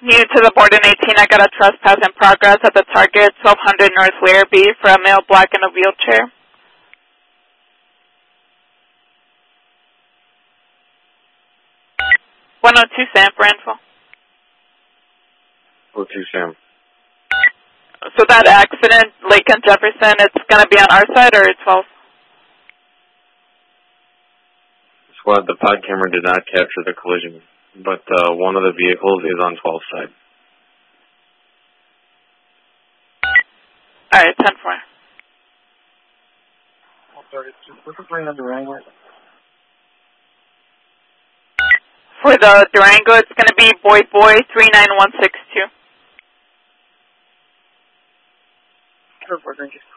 New to the board in 18, I got a trespass in progress at the target 1200 North Larrabee for a male black in a wheelchair. 102 Sam for info. 02 Sam. So that accident, Lake and Jefferson, it's going to be on our side or 12? Squad, the pod camera did not capture the collision, but one of the vehicles is on 12's side. Alright, 10-4. 32. What's the plane on Durango? For the Durango, it's going to be Boy 39162. Sure, thank you.